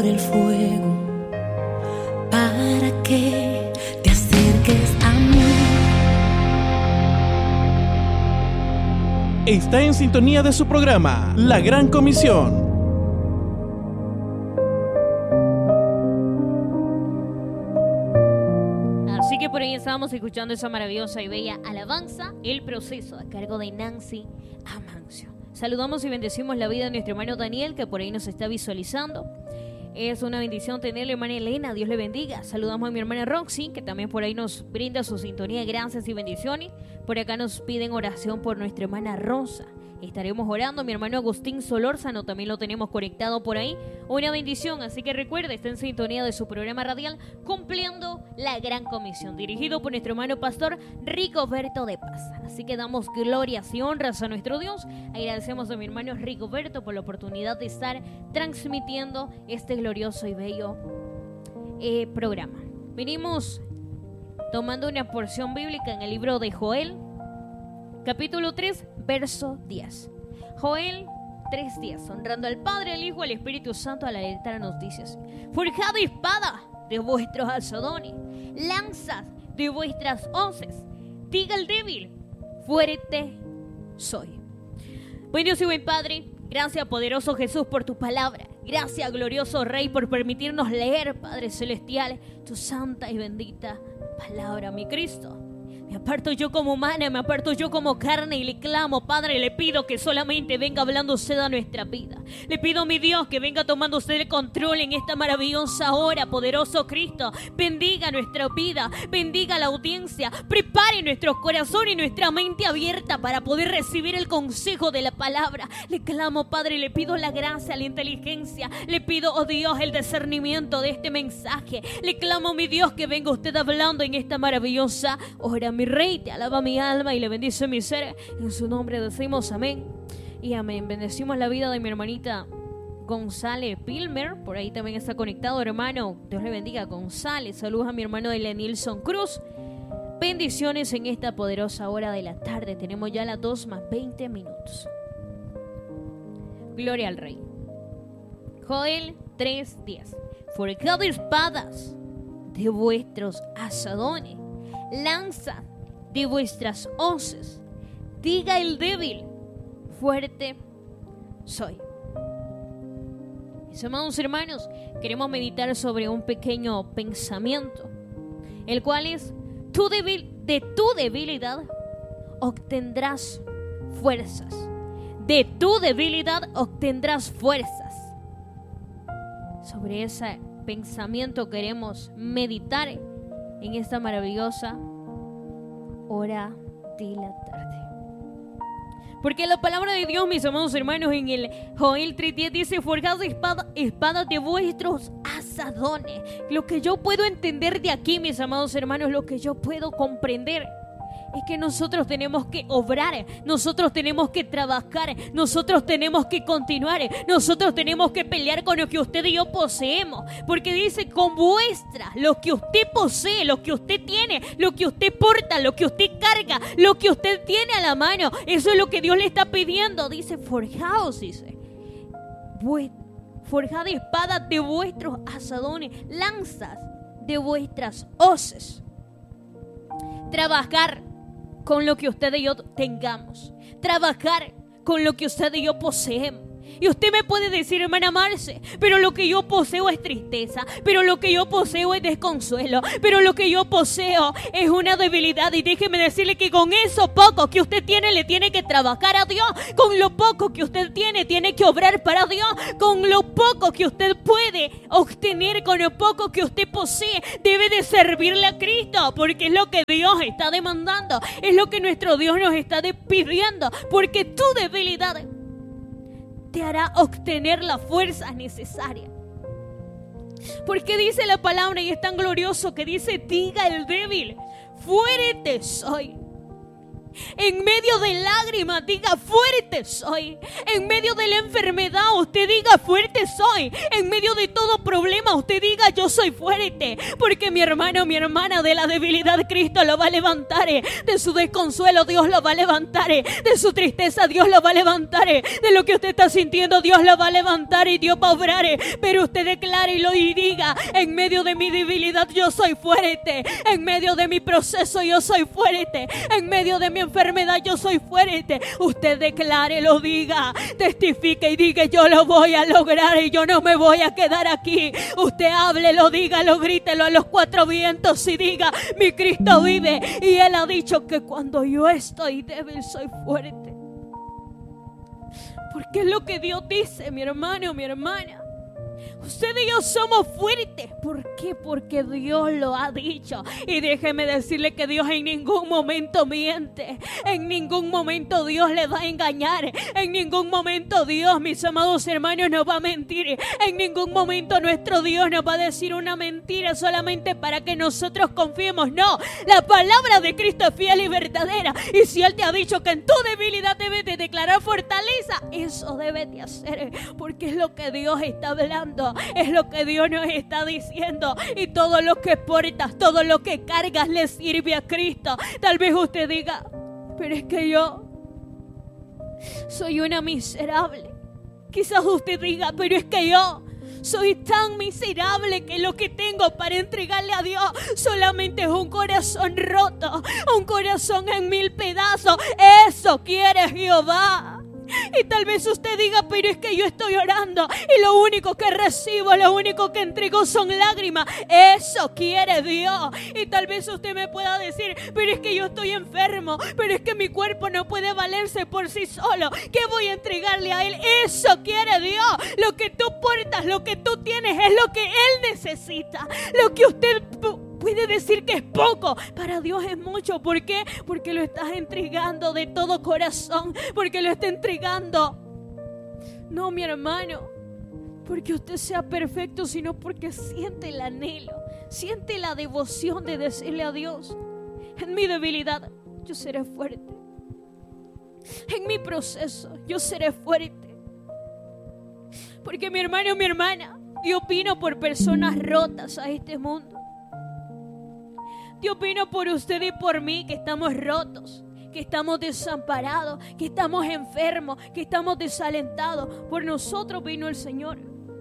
el fuego para que te acerques a mí. Está en sintonía de su programa, La Gran Comisión. Así que por ahí estábamos escuchando esa maravillosa y bella alabanza, El Proceso, a cargo de Nancy Amancio. Saludamos y bendecimos la vida de nuestro hermano Daniel, que por ahí nos está visualizando. Es una bendición tenerle, hermana Elena, Dios le bendiga. Saludamos a mi hermana Roxy, que también por ahí nos brinda su sintonía. Gracias y bendiciones. Por acá nos piden oración por nuestra hermana Rosa. Estaremos orando. Mi hermano Agustín Solórzano también lo tenemos conectado por ahí. Una bendición, así que recuerde, está en sintonía de su programa radial Cumpliendo la Gran Comisión, dirigido por nuestro hermano pastor Rigoberto de Paz. Así que damos glorias y honras a nuestro Dios. Agradecemos a mi hermano Rigoberto por la oportunidad de estar transmitiendo este glorioso y bello programa. Venimos tomando una porción bíblica en el libro de Joel, capítulo 3, verso 10. Joel 3:10. Honrando al Padre, al Hijo, al Espíritu Santo, a la letra nos dice así: forjad espada de vuestros asadones, lanzas de vuestras hoces. Diga el débil, fuerte soy. Buen Dios y buen Padre, gracias poderoso Jesús por tu palabra. Gracias glorioso Rey por permitirnos leer, Padre Celestial, tu santa y bendita palabra, mi Cristo. Me aparto yo como humana, me aparto yo como carne y le clamo, Padre, le pido que solamente venga hablando usted a nuestra vida. Le pido, mi Dios, que venga tomando usted el control en esta maravillosa hora, poderoso Cristo. Bendiga nuestra vida, bendiga la audiencia, prepare nuestros corazones y nuestra mente abierta para poder recibir el consejo de la palabra. Le clamo, Padre, le pido la gracia, la inteligencia, le pido, oh Dios, el discernimiento de este mensaje. Le clamo, mi Dios, que venga usted hablando en esta maravillosa hora. Mi Rey, te alaba mi alma y le bendice mi ser. En su nombre decimos amén y amén. Bendecimos la vida de mi hermanita González Pilmer. Por ahí también está conectado, hermano. Dios le bendiga, González. Saludos a mi hermano Elenilson Cruz. Bendiciones en esta poderosa hora de la tarde. Tenemos ya las 2:20. Gloria al Rey. Joel 3:10. Forjad espadas de vuestros asadones, lanza de vuestras hoces. Diga el débil, fuerte soy. Mis amados hermanos, queremos meditar sobre un pequeño pensamiento, el cual es: de tu debilidad obtendrás fuerzas. De tu debilidad obtendrás fuerzas. Sobre ese pensamiento queremos meditar en esta maravillosa hora de la tarde. Porque la palabra de Dios, mis amados hermanos, en el Joel 3:10 dice: forjad espadas de vuestros asadones. Lo que yo puedo entender de aquí, mis amados hermanos, lo que yo puedo comprender es que nosotros tenemos que obrar, nosotros tenemos que trabajar, nosotros tenemos que continuar, nosotros tenemos que pelear con lo que usted y yo poseemos, porque dice: con vuestra, lo que usted posee, lo que usted tiene, lo que usted porta, lo que usted carga, lo que usted tiene a la mano, eso es lo que Dios le está pidiendo. Dice: forjaos, dice, forjad espadas de vuestros asadones, lanzas de vuestras hoces. Trabajar con lo que usted y yo tengamos, trabajar con lo que usted y yo poseemos. Y usted me puede decir: hermana Marce, pero lo que yo poseo es tristeza, pero lo que yo poseo es desconsuelo, pero lo que yo poseo es una debilidad. Y déjeme decirle que con eso poco que usted tiene, le tiene que trabajar a Dios. Con lo poco que usted tiene que obrar para Dios. Con lo poco que usted puede obtener, con lo poco que usted posee, debe de servirle a Cristo, porque es lo que Dios está demandando, es lo que nuestro Dios nos está pidiendo, porque tu debilidad te hará obtener las fuerzas necesarias. Porque dice la palabra, y es tan glorioso, que dice: diga el débil, fuerte soy. En medio de lágrimas, diga: fuerte soy. En medio de la enfermedad, usted diga: fuerte soy. En medio de todo problema, usted diga: yo soy fuerte. Porque mi hermano, mi hermana, de la debilidad Cristo lo va a levantar. De su desconsuelo Dios lo va a levantar. De su tristeza Dios lo va a levantar. De lo que usted está sintiendo Dios lo va a levantar y Dios va a obrar. Pero usted declárelo y diga: en medio de mi debilidad yo soy fuerte. En medio de mi proceso yo soy fuerte. En medio de mi enfermedad yo soy fuerte. Usted declare, lo diga, testifique y diga: yo lo voy a lograr y yo no me voy a quedar aquí. Usted hable, lo diga, lo grítelo a los cuatro vientos y diga: mi Cristo vive y Él ha dicho que cuando yo estoy débil soy fuerte. Porque es lo que Dios dice, mi hermano, mi hermana. Usted y yo somos fuertes. ¿Por qué? Porque Dios lo ha dicho. Y déjeme decirle que Dios en ningún momento miente. En ningún momento Dios le va a engañar. En ningún momento Dios, mis amados hermanos, nos va a mentir. En ningún momento nuestro Dios nos va a decir una mentira solamente para que nosotros confiemos. No, la palabra de Cristo es fiel y verdadera. Y si Él te ha dicho que en tu debilidad debes de declarar fortaleza, eso debes de hacer. Porque es lo que Dios está hablando. Es lo que Dios nos está diciendo. Y todo lo que portas, todo lo que cargas le sirve a Cristo. Tal vez usted diga: pero es que yo soy una miserable. Quizás usted diga: pero es que yo soy tan miserable que lo que tengo para entregarle a Dios solamente es un corazón roto, un corazón en 1000 pedazos. Eso quiere Jehová. Y tal vez usted diga: pero es que yo estoy orando y lo único que recibo, lo único que entrego son lágrimas. Eso quiere Dios. Y tal vez usted me pueda decir: pero es que yo estoy enfermo, pero es que mi cuerpo no puede valerse por sí solo. ¿Qué voy a entregarle a Él? Eso quiere Dios. Lo que tú portas, lo que tú tienes es lo que Él necesita. Lo que usted puede decir que es poco, para Dios es mucho. ¿Por qué? Porque lo estás entregando de todo corazón. Porque lo está entregando, no, mi hermano, porque usted sea perfecto, sino porque siente el anhelo, siente la devoción de decirle a Dios: en mi debilidad yo seré fuerte. En mi proceso yo seré fuerte. Porque mi hermano, mi hermana, Dios vino por personas rotas a este mundo. Dios vino por usted y por mí, que estamos rotos, que estamos desamparados, que estamos enfermos, que estamos desalentados. Por nosotros vino el Señor.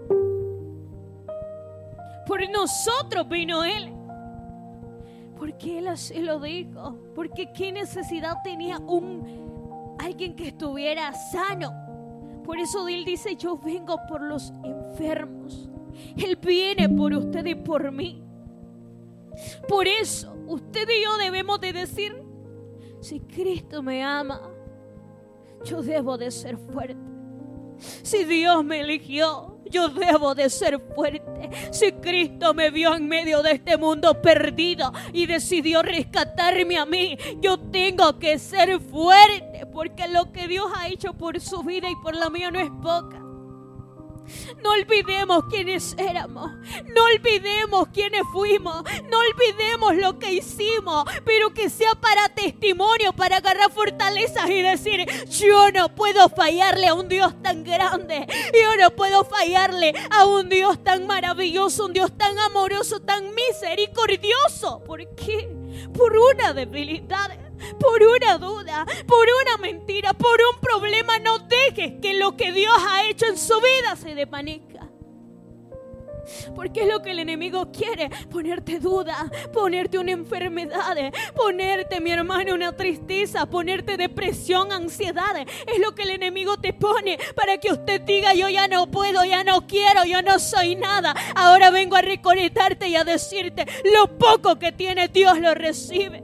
Por nosotros vino Él. Porque Él así lo dijo. Porque qué necesidad tenía alguien que estuviera sano. Por eso Él dice: yo vengo por los enfermos. Él viene por usted y por mí. Por eso usted y yo debemos de decir: si Cristo me ama, yo debo de ser fuerte. Si Dios me eligió, yo debo de ser fuerte. Si Cristo me vio en medio de este mundo perdido y decidió rescatarme a mí, yo tengo que ser fuerte. Porque lo que Dios ha hecho por su vida y por la mía no es poca. No olvidemos quiénes éramos, no olvidemos quiénes fuimos, no olvidemos lo que hicimos, pero que sea para testimonio, para agarrar fortalezas y decir: yo no puedo fallarle a un Dios tan grande, yo no puedo fallarle a un Dios tan maravilloso, un Dios tan amoroso, tan misericordioso. ¿Por qué? Por una debilidad, por una duda, por una mentira, por un problema. No dejes que lo que Dios ha hecho en su vida se desvanezca. Porque es lo que el enemigo quiere: ponerte duda, ponerte una enfermedad, ponerte, mi hermano, una tristeza, ponerte depresión, ansiedad. Es lo que el enemigo te pone para que usted diga: yo ya no puedo, ya no quiero, yo no soy nada. Ahora vengo a reconectarte y a decirte: lo poco que tiene Dios lo recibe.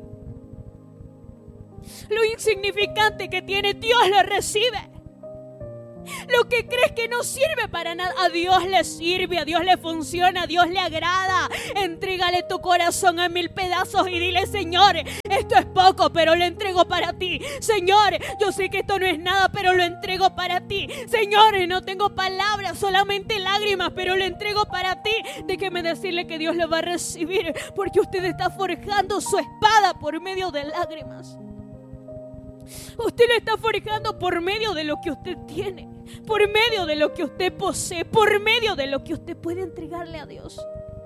Lo insignificante que tiene Dios lo recibe. Lo que crees que no sirve para nada, a Dios le sirve, a Dios le funciona, a Dios le agrada. Entrégale tu corazón en 1000 pedazos y dile: Señor, esto es poco, pero lo entrego para ti. Señor, yo sé que esto no es nada, pero lo entrego para ti. Señor, no tengo palabras, solamente lágrimas, pero lo entrego para ti. Déjeme decirle que Dios lo va a recibir, porque usted está forjando su espada por medio de lágrimas. Usted lo está forjando por medio de lo que usted tiene, por medio de lo que usted posee, por medio de lo que usted puede entregarle a Dios.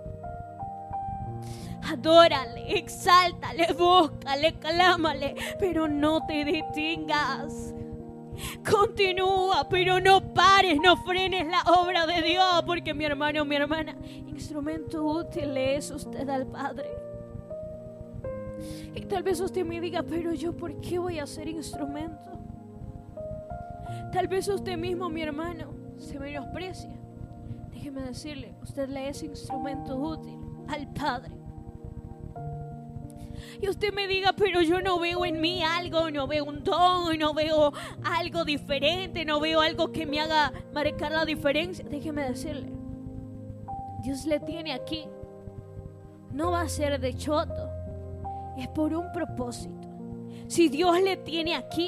Adórale, exáltale, búscale, clámale, pero no te detengas. Continúa, pero no pares, no frenes la obra de Dios, porque mi hermano, mi hermana, instrumento útil es usted al Padre. Y tal vez usted me diga, pero yo, ¿por qué voy a ser instrumento? Tal vez usted mismo, mi hermano, se menosprecia. Déjeme decirle, usted le es instrumento útil al Padre. Y usted me diga, pero yo no veo en mí algo, no veo un don, no veo algo diferente, no veo algo que me haga marcar la diferencia. Déjeme decirle, Dios le tiene aquí. No va a ser de choto, es por un propósito. Si Dios le tiene aquí,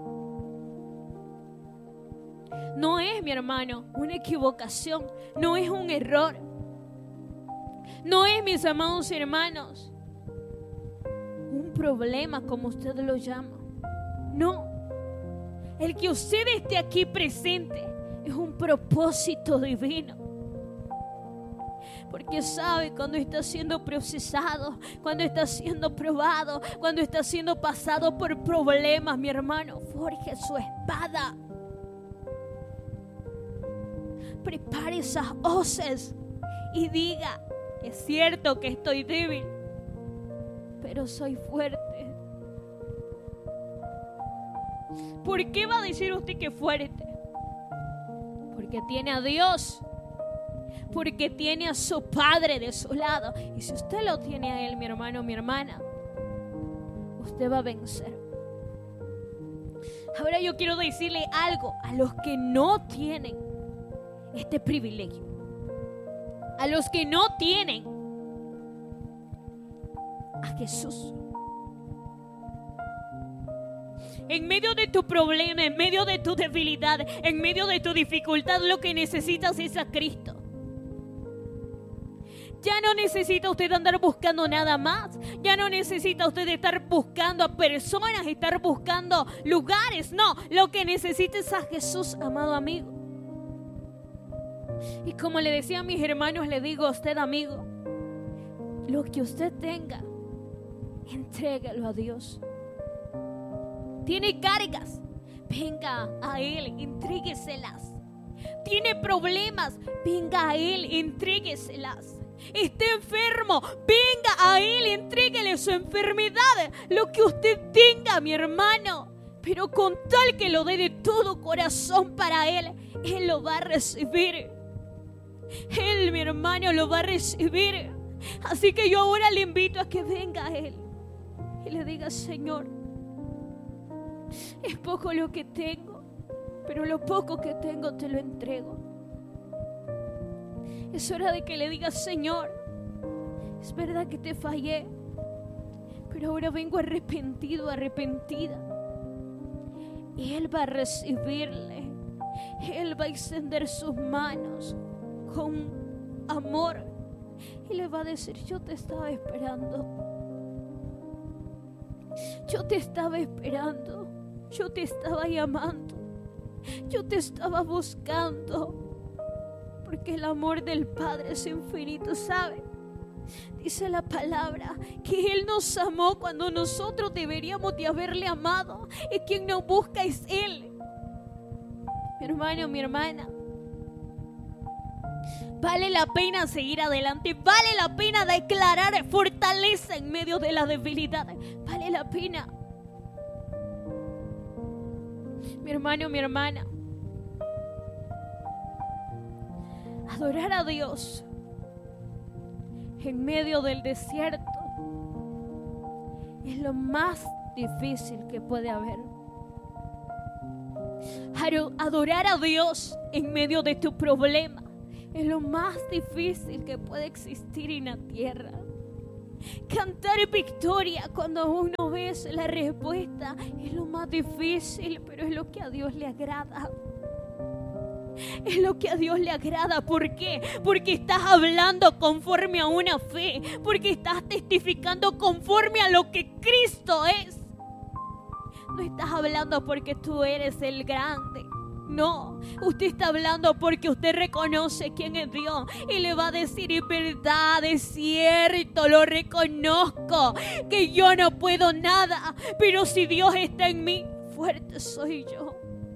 no es, mi hermano, una equivocación, no es un error. No es, mis amados hermanos, un problema como usted lo llama. No, el que usted esté aquí presente es un propósito divino. Porque sabe cuando está siendo procesado, cuando está siendo probado, cuando está siendo pasado por problemas, mi hermano, forje su espada. Prepare esas hoces y diga, es cierto que estoy débil, pero soy fuerte. ¿Por qué va a decir usted que es fuerte? Porque tiene a Dios, porque tiene a su Padre de su lado. Y si usted lo tiene a Él, mi hermano, mi hermana, usted va a vencer. Ahora yo quiero decirle algo a los que no tienen este privilegio, a los que no tienen a Jesús. En medio de tu problema, en medio de tu debilidad, en medio de tu dificultad, lo que necesitas es a Cristo. Ya no necesita usted andar buscando nada más. Ya no necesita usted estar buscando a personas, estar buscando lugares. No, lo que necesita es a Jesús, amado amigo. Y como le decía a mis hermanos, le digo a usted, amigo, lo que usted tenga, entréguelo a Dios. Tiene cargas, venga a Él, entrégueselas. Tiene problemas, venga a Él, entrégueselas. Está enfermo, venga a Él, entréguele su enfermedad. Lo que usted tenga, mi hermano, pero con tal que lo dé de todo corazón para Él, Él lo va a recibir. Él, mi hermano, lo va a recibir. Así que yo ahora le invito a que venga a Él y le diga, Señor, es poco lo que tengo, pero lo poco que tengo te lo entrego. Es hora de que le digas, Señor, es verdad que te fallé, pero ahora vengo arrepentido, arrepentida. Y Él va a recibirle. Él va a extender sus manos con amor y le va a decir, yo te estaba esperando. Yo te estaba esperando. Yo te estaba llamando. Yo te estaba buscando. Porque el amor del Padre es infinito, ¿sabe? Dice la palabra que Él nos amó cuando nosotros deberíamos de haberle amado. Y quien nos busca es Él. Mi hermano, mi hermana, vale la pena seguir adelante. Vale la pena declarar fortaleza en medio de la debilidad. Vale la pena. Mi hermano, mi hermana, adorar a Dios en medio del desierto es lo más difícil que puede haber. Adorar a Dios en medio de tu problema es lo más difícil que puede existir en la tierra. Cantar victoria cuando aún no ves la respuesta es lo más difícil, pero es lo que a Dios le agrada. Es lo que a Dios le agrada. ¿Por qué? Porque estás hablando conforme a una fe. Porque estás testificando conforme a lo que Cristo es. no estás hablando porque tú eres el grande. No, usted está hablando porque usted reconoce quién es Dios y le va a decir: en verdad, es cierto, lo reconozco, que yo no puedo nada, pero si Dios está en mí, fuerte soy yo.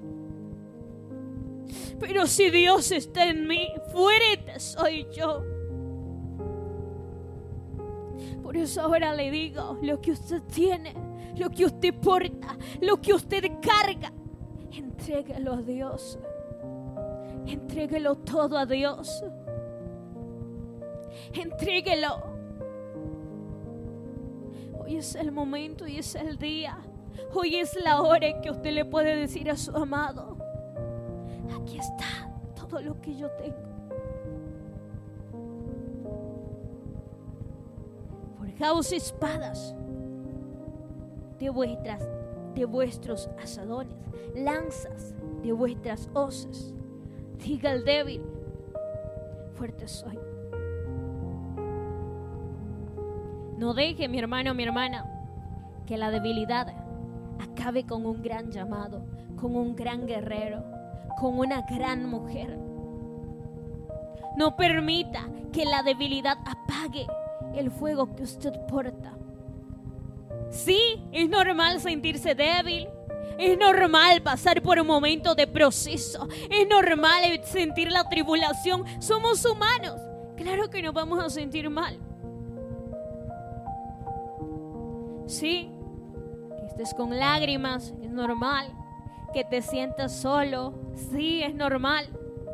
Pero si Dios está en mí, fuerte soy yo. Por eso ahora le digo, lo que usted tiene, lo que usted porta, lo que usted carga, entréguelo a Dios. Entréguelo todo a Dios. Entréguelo. Hoy es el momento y es el día. Hoy es la hora en que usted le puede decir a su amado: aquí está todo lo que yo tengo. Forjaos espadas de vuestros asadones, lanzas de vuestras hoces. Diga el débil: fuerte soy. No deje, mi hermano, mi hermana, que la debilidad acabe con un gran llamado, con un gran guerrero, con una gran mujer. No permita que la debilidad apague el fuego que usted porta. Sí, es normal sentirse débil. Es normal pasar por un momento de proceso. Es normal sentir la tribulación. Somos humanos. Claro que nos vamos a sentir mal. Sí, que estés con lágrimas, es normal. Que te sientas solo, sí, es normal.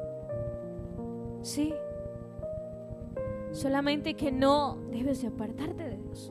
Sí. Solamente que no debes de apartarte de Dios.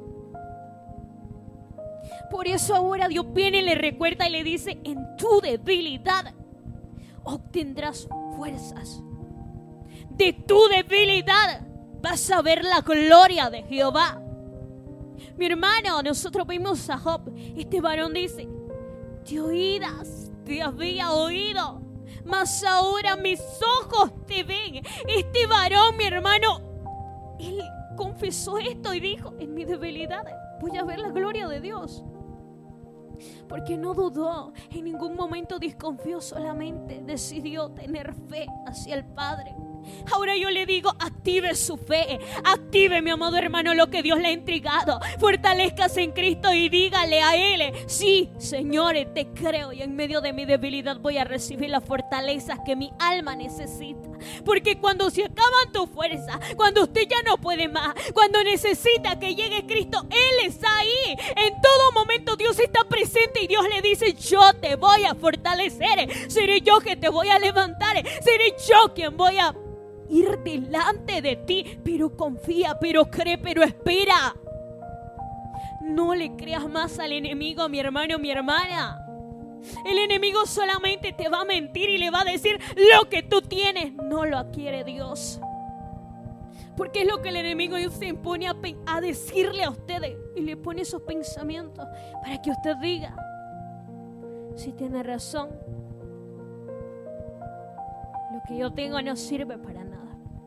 Por eso ahora Dios viene y le recuerda y le dice: en tu debilidad obtendrás fuerzas. De tu debilidad vas a ver la gloria de Jehová. Mi hermano, nosotros vimos a Job. Este varón dice: de oídas te había oído, mas ahora mis ojos te ven. Este varón, mi hermano, él confesó esto y dijo: en mi debilidad voy a ver la gloria de Dios. Porque no dudó, en ningún momento desconfió, solamente decidió tener fe hacia el Padre. Ahora yo le digo: active su fe, active, mi amado hermano, lo que Dios le ha entregado. Fortalezcase en Cristo y dígale a Él: sí, Señor, te creo, y en medio de mi debilidad voy a recibir las fortalezas que mi alma necesita. Porque cuando se acaban tus fuerzas, cuando usted ya no puede más, cuando necesita que llegue Cristo, Él está ahí. En todo momento Dios está presente y Dios le dice: yo te voy a fortalecer, seré yo que te voy a levantar, seré yo quien voy a ir delante de ti. Pero confía, pero cree, pero espera. No le creas más al enemigo, mi hermano, mi hermana. El enemigo solamente te va a mentir y le va a decir: lo que tú tienes no lo quiere Dios. Porque es lo que el enemigo se impone a decirle a ustedes, y le pone esos pensamientos para que usted diga: si tiene razón, lo que yo tengo no sirve para nada.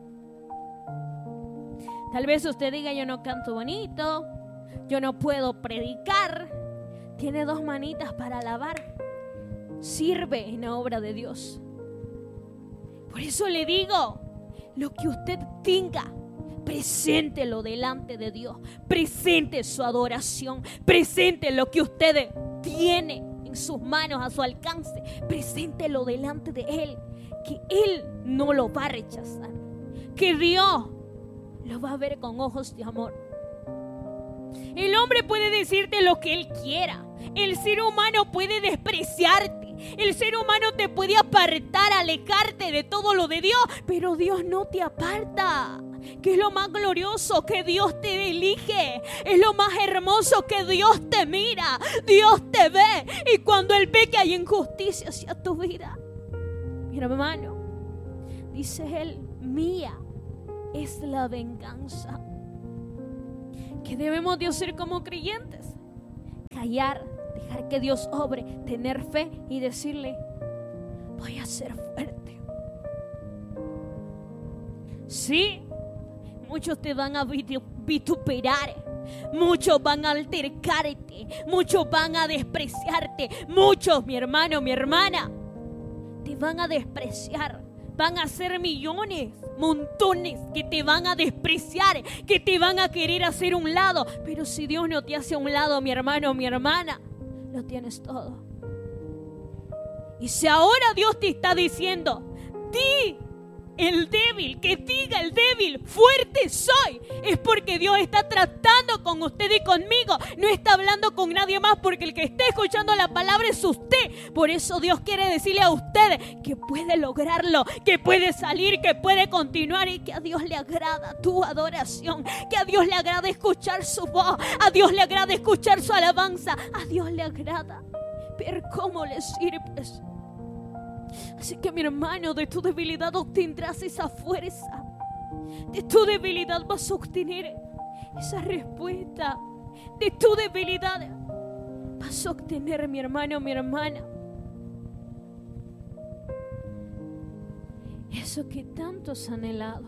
Tal vez usted diga: yo no canto bonito, yo no puedo predicar. Tiene 2 manitas para alabar. Sirve en la obra de Dios. Por eso le digo: lo que usted tenga, preséntelo delante de Dios. Presente su adoración. Presente lo que usted tiene en sus manos, a su alcance. Preséntelo delante de Él, que Él no lo va a rechazar, que Dios lo va a ver con ojos de amor. El hombre puede decirte lo que él quiera. El ser humano puede despreciarte. El ser humano te puede apartar, alejarte de todo lo de Dios. Pero Dios no te aparta. Que es lo más glorioso, que Dios te elige. Es lo más hermoso, que Dios te mira. Dios te ve. Y cuando Él ve que hay injusticia hacia tu vida, mi hermano, dice Él: mía es la venganza. ¿Qué debemos de hacer como creyentes? Callar, dejar que Dios obre, tener fe y decirle: voy a ser fuerte. Sí, muchos te van a vituperar, Muchos van a altercarte, muchos van a despreciarte, muchos, mi hermano, mi hermana, te van a despreciar. Van a ser millones, montones que te van a despreciar, que te van a querer hacer a un lado. Pero si Dios no te hace a un lado, mi hermano, mi hermana, lo tienes todo. Y si ahora Dios te está diciendo, di el débil, que diga el débil, fuerte soy, es porque Dios está tratando con usted y conmigo. No está hablando con nadie más, porque el que está escuchando la palabra es usted. Por eso Dios quiere decirle a usted que puede lograrlo, que puede salir, que puede continuar, y que a Dios le agrada tu adoración, que a Dios le agrada escuchar su voz, a Dios le agrada escuchar su alabanza, a Dios le agrada ver cómo le sirves. Así que, mi hermano, de tu debilidad obtendrás esa fuerza. De tu debilidad vas a obtener esa respuesta. De tu debilidad vas a obtener, mi hermano, mi hermana, eso que tanto has anhelado.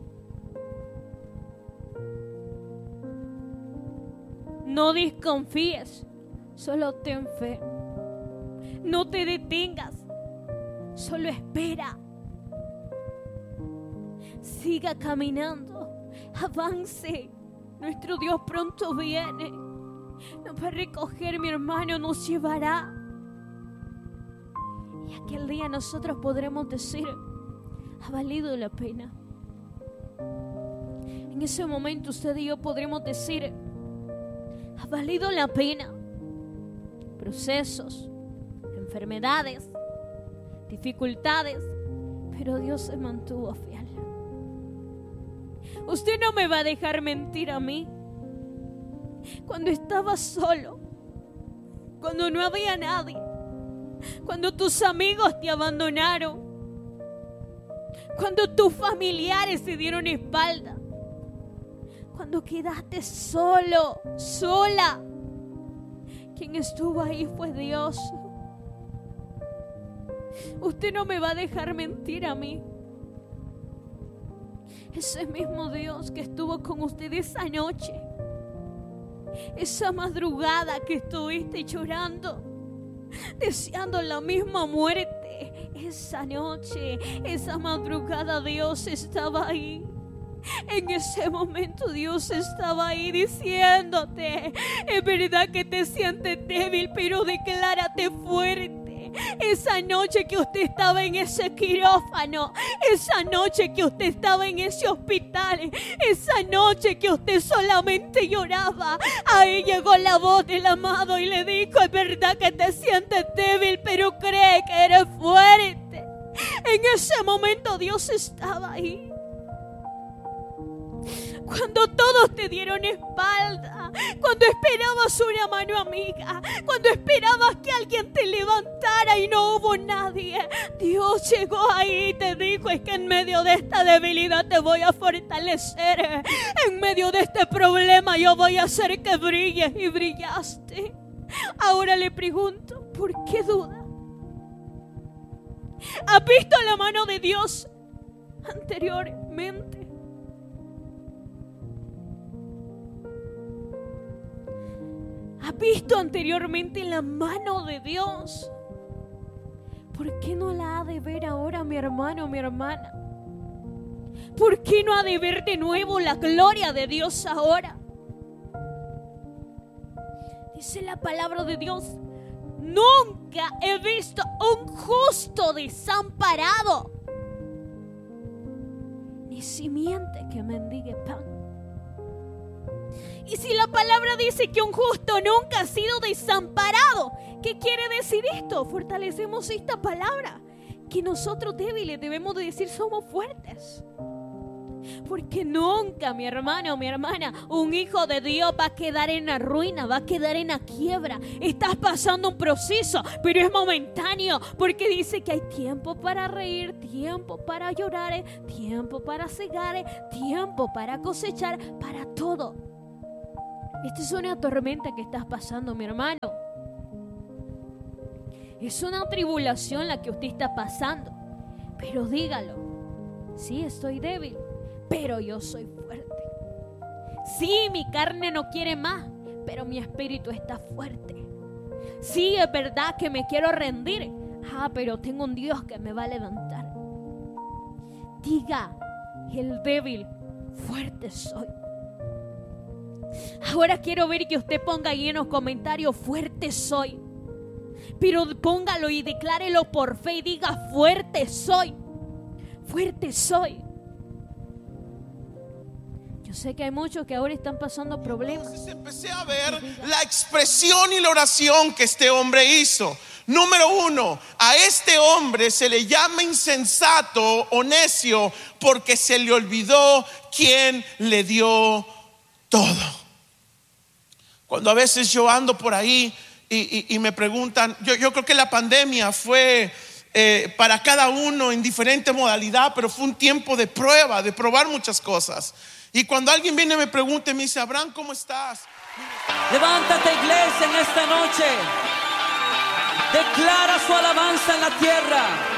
No desconfíes, solo ten fe. No te detengas, solo espera. Siga caminando, avance. Nuestro Dios pronto viene. Nos va a recoger, mi hermano, nos llevará. Y aquel día nosotros podremos decir, ha valido la pena. En ese momento usted y yo podremos decir, ha valido la pena. Procesos, enfermedades, dificultades, pero Dios se mantuvo fiel. Usted no me va a dejar mentir a mí. Cuando estaba solo, cuando no había nadie, cuando tus amigos te abandonaron, cuando tus familiares se dieron espalda, cuando quedaste solo, sola, quien estuvo ahí fue Dios. Usted no me va a dejar mentir a mí. Ese mismo Dios que estuvo con usted esa noche, esa madrugada que estuviste llorando, deseando la misma muerte, esa noche, esa madrugada, Dios estaba ahí. En ese momento Dios estaba ahí diciéndote, es verdad que te sientes débil, pero declárate fuerte. Esa noche que usted estaba en ese quirófano, esa noche que usted estaba en ese hospital, esa noche que usted solamente lloraba, ahí llegó la voz del amado y le dijo, es verdad que te sientes débil, pero cree que eres fuerte. En ese momento Dios estaba ahí. Cuando todos te dieron espalda, cuando esperabas una mano amiga, cuando esperabas que alguien te levantara y no hubo nadie, Dios llegó ahí y te dijo, es que en medio de esta debilidad te voy a fortalecer. En medio de este problema yo voy a hacer que brilles, y brillaste. Ahora le pregunto, ¿por qué duda? ¿Has visto la mano de Dios anteriormente? ¿Has visto anteriormente la mano de Dios? ¿Por qué no la ha de ver ahora, mi hermano, mi hermana? ¿Por qué no ha de ver de nuevo la gloria de Dios ahora? Dice la palabra de Dios, nunca he visto un justo desamparado, ni simiente que mendigue pan. Y si la palabra dice que un justo nunca ha sido desamparado, ¿qué quiere decir esto? Fortalecemos esta palabra, que nosotros débiles debemos de decir somos fuertes. Porque nunca, mi hermano, mi hermana, un hijo de Dios va a quedar en la ruina, va a quedar en la quiebra. Estás pasando un proceso, pero es momentáneo, porque dice que hay tiempo para reír, tiempo para llorar, tiempo para cegar, tiempo para cosechar, para todo. Esta es una tormenta que estás pasando, mi hermano. Es una tribulación la que usted está pasando. Pero dígalo. Sí, estoy débil, pero yo soy fuerte. Sí, mi carne no quiere más, pero mi espíritu está fuerte. Sí, es verdad que me quiero rendir. Pero tengo un Dios que me va a levantar. Diga el débil, fuerte soy. Ahora quiero ver que usted ponga ahí en los comentarios, fuerte soy. Pero póngalo y declárelo por fe y diga, fuerte soy. Fuerte soy. Yo sé que hay muchos que ahora están pasando problemas. Entonces empecé a ver la expresión y la oración que este hombre hizo. Número 1, a este hombre se le llama insensato o necio porque se le olvidó quién le dio todo. Cuando a veces yo ando por ahí y me preguntan, yo creo que la pandemia fue para cada uno en diferente modalidad, pero fue un tiempo de prueba, de probar muchas cosas. Y cuando alguien viene y me pregunta y me dice, Abraham, ¿cómo estás? Levántate, iglesia, en esta noche. Declara su alabanza en la tierra.